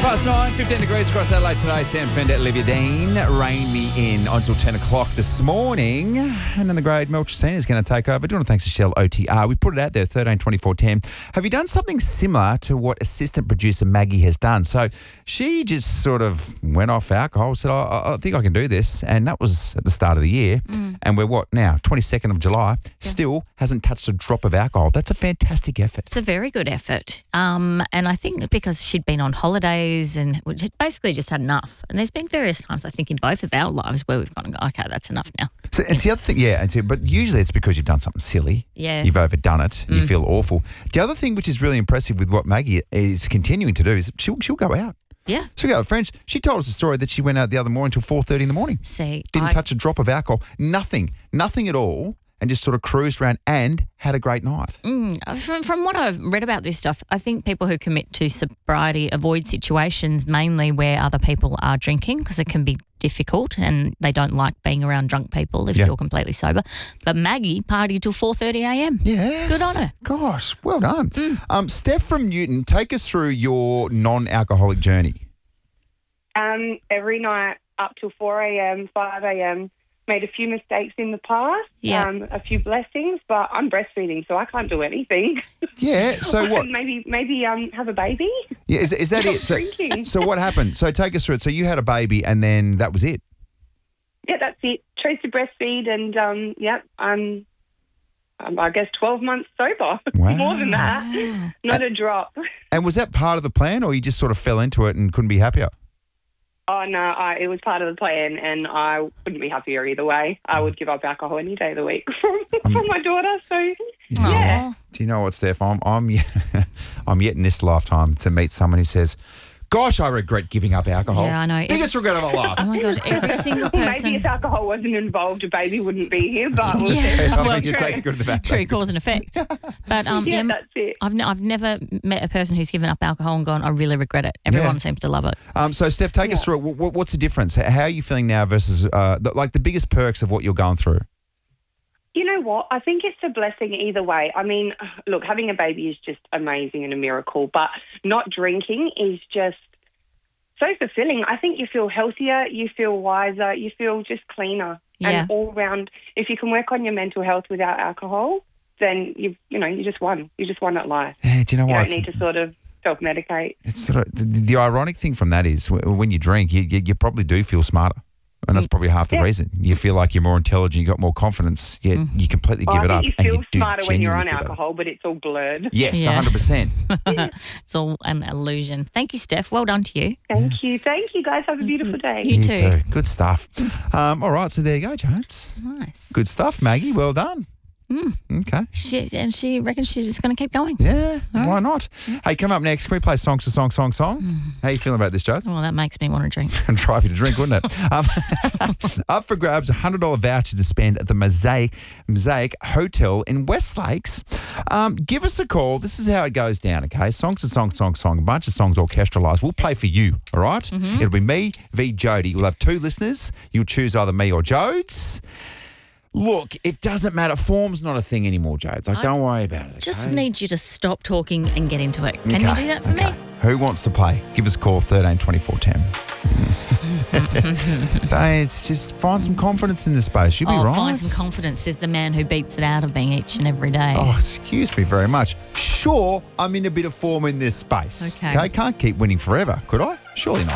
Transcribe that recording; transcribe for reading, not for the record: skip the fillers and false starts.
9, 15 degrees across Adelaide today. Sam Fender, Olivia Dean. Rain me in until 10 o'clock this morning. And then the grade Melchicine is going to take over. Do you want to thanks to Shell OTR? We put it out there, 13 24 10. Have you done something similar to what assistant producer Maggie has done? So she just sort of went off alcohol, said, I think I can do this. And that was at the start of the year. And we're what now? 22nd of July. Still hasn't touched a drop of alcohol. That's a fantastic effort. It's a very good effort. And I think because she'd been on holidays and had basically just had enough. And there's been various times, I think, in both of our lives where we've gone and go, okay, that's enough now. So it's the other thing, but usually it's because you've done something silly. Yeah. You've overdone it. You feel awful. The other thing which is really impressive with what Maggie is continuing to do is she'll go out. Yeah. She'll go with friends. She told us a story that she went out the other morning until 4:30 in the morning. Didn't touch a drop of alcohol. Nothing at all. And just sort of cruised around and had a great night. From what I've read about this stuff, I think people who commit to sobriety avoid situations mainly where other people are drinking because it can be difficult and they don't like being around drunk people if you're completely sober. But Maggie partied till 4:30 a.m. Yes. Good on her. Gosh, well done. Steph from Newton, take us through your non-alcoholic journey. Every night up till 4 a.m., 5 a.m., made a few mistakes in the past, a few blessings, but I'm breastfeeding, so I can't do anything. Yeah, so what? maybe have a baby. Yeah, is that it? So what happened? So take us through it. So you had a baby and then that was it? Yeah, that's it. Chose to breastfeed and, I'm I guess 12 months sober. Wow. More than that. Not a drop. And was that part of the plan or you just sort of fell into it and couldn't be happier? Oh, no, it was part of the plan and I wouldn't be happier either way. I would give up alcohol any day of the week from my daughter, so yeah. Do you know what, Steph? I'm yet in this lifetime to meet someone who says, gosh, I regret giving up alcohol. Yeah, I know. Biggest regret of my life. Oh, my gosh, every single person. Maybe if alcohol wasn't involved, a baby wouldn't be here, but we'll see. You take the good and the bad. True, cause and effect. But that's it. I've never met a person who's given up alcohol and gone, I really regret it. Everyone seems to love it. So, Steph, take us through it. What's the difference? How are you feeling now versus the biggest perks of what you're going through? You know what? I think it's a blessing either way. I mean, look, having a baby is just amazing and a miracle, but not drinking is just so fulfilling. I think you feel healthier, you feel wiser, you feel just cleaner. And all round, if you can work on your mental health without alcohol, then you just won. You just won at life. Yeah, do you know what? You don't need to sort of self-medicate. It's sort of the ironic thing from that is when you drink, you probably do feel smarter. And that's probably half the reason. You feel like you're more intelligent, you got more confidence, yet you completely give it up. I think you feel smarter when you're on alcohol, but it's all blurred. Yes, 100%. It's all an illusion. Thank you, Steph. Well done to you. Thank you. Thank you, guys. Have a beautiful day. You too. Good stuff. All right, so there you go, Jones. Nice. Good stuff, Maggie. Well done. Okay. She reckons she's just going to keep going. Yeah, why not? Hey, come up next. Can we play song to song? How you feeling about this, Jones? Well, that makes me want to drink. And drive you to drink, wouldn't it? Up for grabs, a $100 voucher to spend at the Mosaic Hotel in West Lakes. Give us a call. This is how it goes down, okay? Song to song. A bunch of songs orchestralised. We'll play for you, all right? It'll be me v. Jody. We'll have two listeners. You'll choose either me or Jodes. Look, it doesn't matter. Form's not a thing anymore, Jodes. Don't worry about it. Okay? Just need you to stop talking and get into it. Can you do that for me? Who wants to play? Give us a call, 13 24 10. It's just find some confidence in this space. You'll be right. Find some confidence, says the man who beats it out of me each and every day. Oh, excuse me very much. Sure, I'm in a bit of form in this space. Okay. Can't keep winning forever, could I? Surely not.